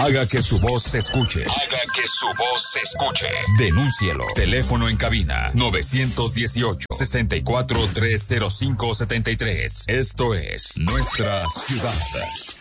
Haga que su voz se escuche. Haga que su voz se escuche. Denúncielo. Teléfono en cabina 918-64-305-73. Esto es Nuestra Ciudad.